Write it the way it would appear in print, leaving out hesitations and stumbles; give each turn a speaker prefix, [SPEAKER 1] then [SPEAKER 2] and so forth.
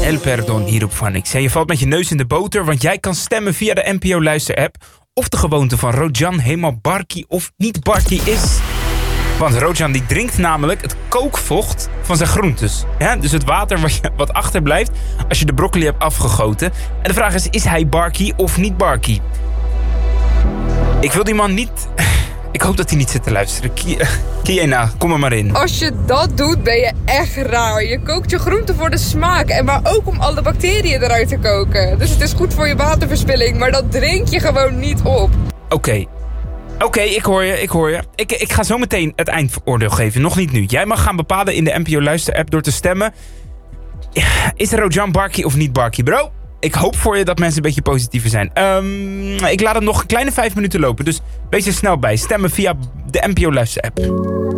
[SPEAKER 1] El perdon hier op Phonix. Je valt met je neus in de boter, want jij kan stemmen via de NPO Luister-app of de gewoonte van Rojan helemaal barkie of niet barkie is. Want Rojan die drinkt namelijk het kookvocht van zijn groentes. Ja, dus het water wat achterblijft als je de broccoli hebt afgegoten. En de vraag is hij barkie of niet barkie? Ik wil die man niet... Ik hoop dat hij niet zit te luisteren. Kiena, kom er maar in.
[SPEAKER 2] Als je dat doet, ben je echt raar. Je kookt je groenten voor de smaak. Maar ook om alle bacteriën eruit te koken. Dus het is goed voor je waterverspilling. Maar dat drink je gewoon niet op.
[SPEAKER 1] Oké, ik hoor je. Ik ga zo meteen het eindoordeel geven. Nog niet nu. Jij mag gaan bepalen in de NPO Luister-app door te stemmen. Is Rojan barkie of niet barkie, bro? Ik hoop voor je dat mensen een beetje positiever zijn. Ik laat het nog een kleine 5 minuten lopen. Dus wees er snel bij. Stemmen via de NPO Luister-app.